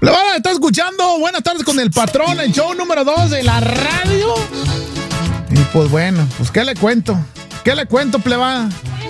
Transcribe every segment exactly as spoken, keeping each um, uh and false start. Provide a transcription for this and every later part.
Plebada, ¿está escuchando? Buenas tardes con el patrón, el show número dos de la radio. Y pues bueno, pues ¿qué le cuento? ¿Qué le cuento, plebada?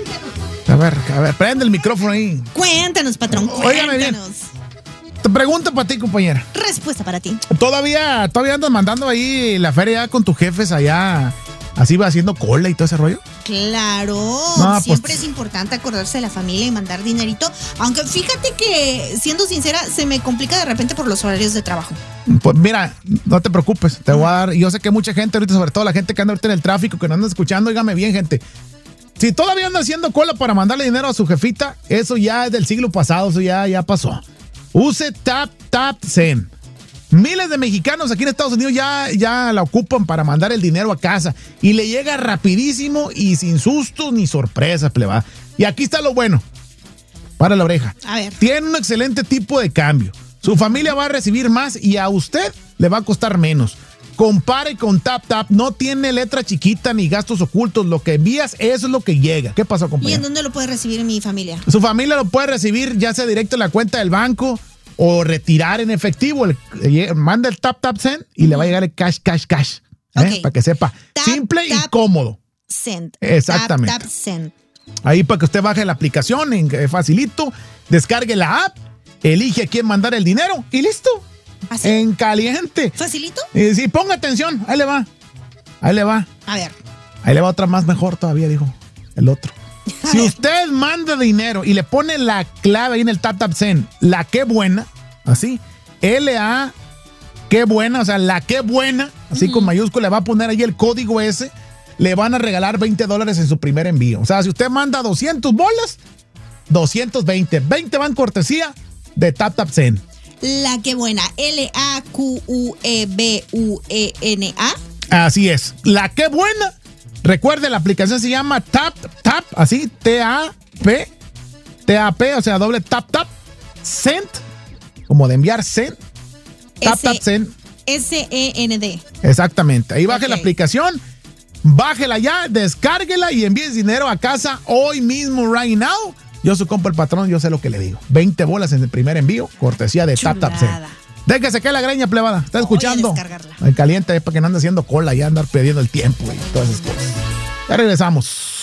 A ver, a ver, prende el micrófono ahí. Cuéntanos, patrón, Óigame bien. cuéntanos. Te pregunto para ti, compañera. Respuesta para ti. ¿Todavía, todavía andas mandando ahí la feria con tus jefes allá? Así va haciendo cola y todo ese rollo. Claro, No, siempre pues, es importante acordarse de la familia y mandar dinerito. Aunque fíjate que, siendo sincera, se me complica de repente por los horarios de trabajo. Pues mira, no te preocupes, te voy a dar. Yo sé que mucha gente ahorita, sobre todo la gente que anda ahorita en el tráfico, que no anda escuchando, óigame bien, gente. Si todavía anda haciendo cola para mandarle dinero a su jefita, eso ya es del siglo pasado, eso ya, ya pasó. Use Tap Tap Send. Miles de mexicanos aquí en Estados Unidos ya, ya la ocupan para mandar el dinero a casa y le llega rapidísimo y sin sustos ni sorpresas, pleba. Y aquí está lo bueno. Para la oreja. A ver. Tiene un excelente tipo de cambio. Su familia va a recibir más y a usted le va a costar menos. Compare con Tap Tap. No tiene letra chiquita ni gastos ocultos. Lo que envías, eso es lo que llega. ¿Qué pasó, compañero? ¿Y en dónde lo puede recibir mi familia? Su familia lo puede recibir ya sea directo en la cuenta del banco o retirar en efectivo. El, eh, manda el Tap Tap Send y uh-huh. le va a llegar el cash, cash, cash. ¿eh? Okay. Para que sepa. Tap, Simple tap, y cómodo. Send. Exactamente. Tap Tap Send. Ahí para que usted baje la aplicación, en, eh, facilito, descargue la app, elige a quién mandar el dinero y listo. ¿Así? En caliente. ¿Facilito? Y sí, ponga atención, ahí le va. Ahí le va. A ver. Ahí le va otra más mejor todavía, dijo el otro. A Si ver. usted manda dinero y le pone la clave ahí en el Tap Tap Send, la qué buena, así, L A, qué buena, o sea, la qué buena, así uh-huh. con mayúscula, le va a poner ahí el código ese, le van a regalar veinte dólares en su primer envío. O sea, si usted manda doscientos bolas, doscientos veinte. veinte van cortesía de Tap Tap Send. La que buena. L A Q U E B U E N A. Así es. La qué buena. Recuerde, la aplicación se llama Tap Tap, así, T A P, T A P, o sea, doble Tap Tap, Send, como de enviar Send, Tap Tap Send. S E N D. Exactamente. Ahí baje Okay. la aplicación, bájela ya, descárguela y envíe dinero a casa hoy mismo, right now. Yo su compa el patrón, yo sé lo que le digo. veinte bolas en el primer envío, cortesía de Tap Tap Send. Déjese que la greña, plebada. ¿Está escuchando? Voy a descargarla. El caliente es para que no ande haciendo cola y andar perdiendo el tiempo y todas esas cosas. Ya regresamos.